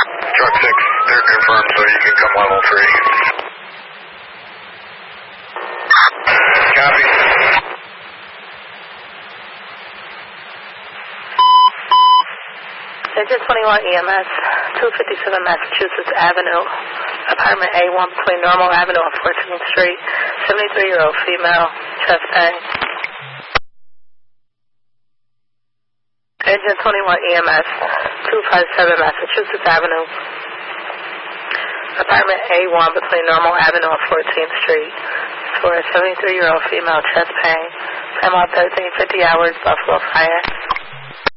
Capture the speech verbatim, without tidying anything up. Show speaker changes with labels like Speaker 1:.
Speaker 1: Truck six, they're confirmed, so you can come level three. Copy.
Speaker 2: Engine twenty-one E M S, two fifty-seven Massachusetts Avenue, apartment A one between Normal Avenue and fourteenth Street, seventy-three-year-old female, chest pain. Engine twenty-one E M S, two fifty-seven Massachusetts Avenue, apartment A one between Normal Avenue and fourteenth Street, for a seventy-three-year-old female, chest pain. Time out thirteen fifty hours, Buffalo Fire.